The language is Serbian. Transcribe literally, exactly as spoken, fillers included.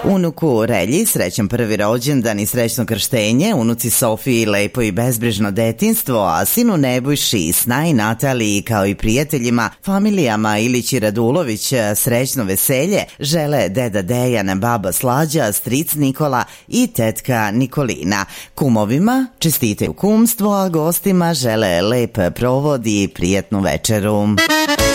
Unuku Relji srećan prvi rođendan i srećno krštenje, unuci Sofiji lepo i bezbrižno detinstvo, a sinu Nebojši, Sna i Nataliji kao i prijateljima, familijama Ilić i Radulović srećno veselje žele deda Dejan, baba Slađa, stric Nikola i tetka Nikolina. Kumovima čestitaju kumstvo, a gostima žele lep provod i prijetnu večeru.